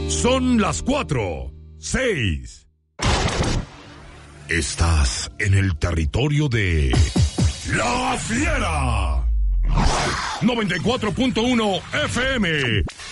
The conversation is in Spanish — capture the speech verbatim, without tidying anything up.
Son las cuatro, seis. Estás en el territorio de La Fiera. noventa y cuatro punto uno F M.